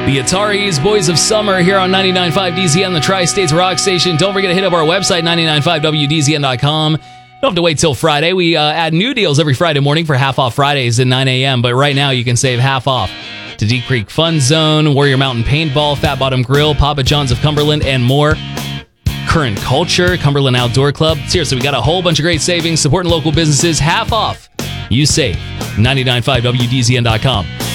The Ataris, Boys of Summer, here on 99.5 DZN, the Tri-States Rock Station. Don't forget to hit up our website, 995WDZN.com. Don't have to wait till Friday. We add new deals every Friday morning for half off Fridays at 9 a.m. But right now, you can save half off to Deep Creek Fun Zone, Warrior Mountain Paintball, Fat Bottom Grill, Papa John's of Cumberland, and more. Current Culture, Cumberland Outdoor Club. Seriously, we got a whole bunch of great savings, supporting local businesses, half off. You save. 995WDZN.com.